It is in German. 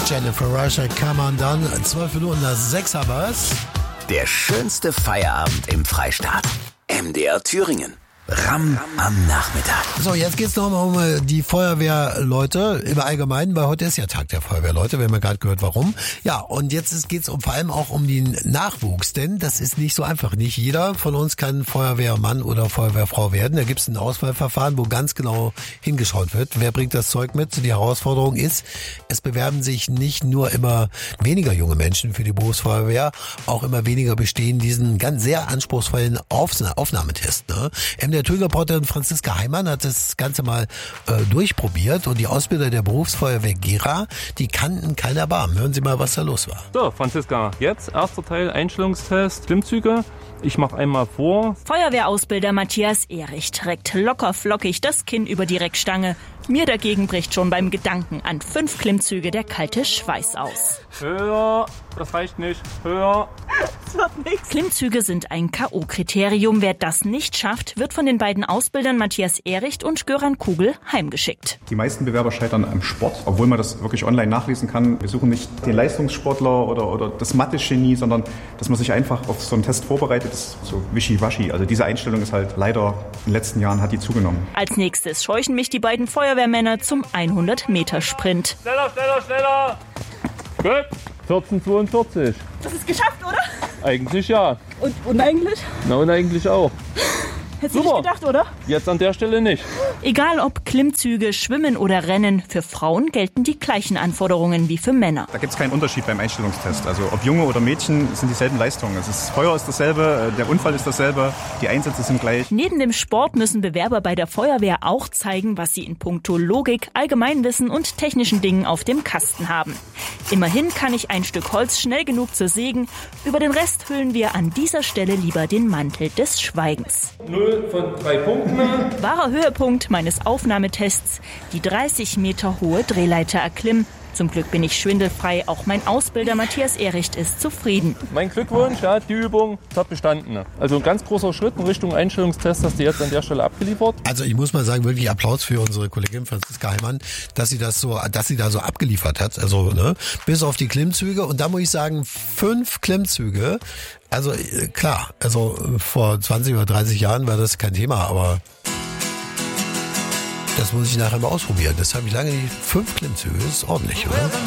Jennifer Rush, Come On Done. 12 Minuten nach 6 haben wir's. Der schönste Feierabend im Freistaat. MDR Thüringen. Ram am Nachmittag. So, jetzt geht's nochmal um die Feuerwehrleute im Allgemeinen, weil heute ist ja Tag der Feuerwehrleute, wir haben ja gerade gehört, warum. Ja, und jetzt geht's vor allem auch um den Nachwuchs, denn das ist nicht so einfach. Nicht jeder von uns kann Feuerwehrmann oder Feuerwehrfrau werden. Da gibt's ein Auswahlverfahren, wo ganz genau hingeschaut wird. Wer bringt das Zeug mit? Die Herausforderung ist, es bewerben sich nicht nur immer weniger junge Menschen für die Berufsfeuerwehr, auch immer weniger bestehen diesen ganz sehr anspruchsvollen Aufnahmetest. Ne? Der Thüringen-Reporterin Franziska Heimann hat das Ganze mal durchprobiert und die Ausbilder der Berufsfeuerwehr Gera, die kannten kein Erbarmen. Hören Sie mal, was da los war. So, Franziska, jetzt erster Teil, Einstellungstest, Klimmzüge. Ich mache einmal vor. Feuerwehrausbilder Matthias Erich trägt locker flockig das Kinn über die Reckstange. Mir dagegen bricht schon beim Gedanken an 5 Klimmzüge der kalte Schweiß aus. Höher, das reicht nicht. Höher. Das wird nichts. Klimmzüge sind ein K.O.-Kriterium. Wer das nicht schafft, wird von den beiden Ausbildern Matthias Erich und Göran Kugel heimgeschickt. Die meisten Bewerber scheitern am Sport, obwohl man das wirklich online nachlesen kann. Wir suchen nicht den Leistungssportler oder das Mathe-Genie, sondern dass man sich einfach auf so einen Test vorbereitet. Das ist so wischiwaschi. Also diese Einstellung ist halt leider in den letzten Jahren hat die zugenommen. Als nächstes scheuchen mich die beiden Feuerwehrmänner zum 100-Meter-Sprint. Schneller, schneller, schneller. Gut. 14,42. Das ist geschafft, oder? Eigentlich ja. Und uneigentlich? Na, und eigentlich auch. Hättest du nicht gedacht, oder? Jetzt an der Stelle nicht. Egal ob Klimmzüge, Schwimmen oder Rennen, für Frauen gelten die gleichen Anforderungen wie für Männer. Da gibt es keinen Unterschied beim Einstellungstest. Also ob Junge oder Mädchen, sind dieselben Leistungen. Das Feuer ist dasselbe, der Unfall ist dasselbe, die Einsätze sind gleich. Neben dem Sport müssen Bewerber bei der Feuerwehr auch zeigen, was sie in puncto Logik, Allgemeinwissen und technischen Dingen auf dem Kasten haben. Immerhin kann ich ein Stück Holz schnell genug zersägen. Über den Rest hüllen wir an dieser Stelle lieber den Mantel des Schweigens. 0 von 3 Punkten. Wahrer Höhepunkt meines Aufnahmetests, die 30 Meter hohe Drehleiter erklimmen. Zum Glück bin ich schwindelfrei, auch mein Ausbilder Matthias Erich ist zufrieden. Mein Glückwunsch, ja, die Übung hat bestanden. Also ein ganz großer Schritt in Richtung Einstellungstest hast du jetzt an der Stelle abgeliefert. Also ich muss mal sagen, wirklich Applaus für unsere Kollegin Franziska Heimann, dass sie da so abgeliefert hat. Also bis auf die Klimmzüge. Und da muss ich sagen, 5 Klimmzüge. Also klar, also vor 20 oder 30 Jahren war das kein Thema, aber das muss ich nachher mal ausprobieren. Das habe ich lange nicht. 5 Klimmzüge, das ist ordentlich, oder?